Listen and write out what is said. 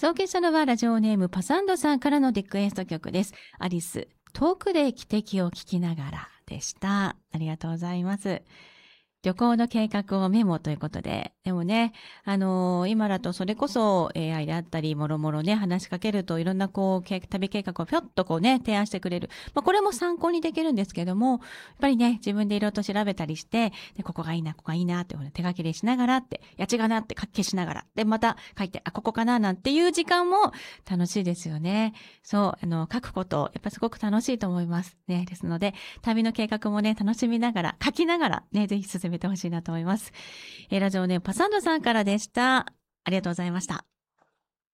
送金したのはラジオネームパサンドさんからのリクエスト曲です。アリス、遠くで汽笛を聞きながらでした。ありがとうございます。旅行の計画をメモということで。でもね、今だとそれこそ AI であったり、もろもろね、話しかけるといろんな旅計画をぴょっと提案してくれる。これも参考にできるんですけども、やっぱりね、自分でいろいろと調べたりして、で、ここがいいな、ここがいいなって、手書きでしながらって、違うなって書き消しながら、で、また書いて、ここかななんていう時間も楽しいですよね。そう、書くこと、やっぱすごく楽しいと思います。ね、ですので、旅の計画もね、楽しみながら、書きながら、ね、ぜひ進めてほしいなと思います。ラジオネームパサンドさんからでした。ありがとうございました。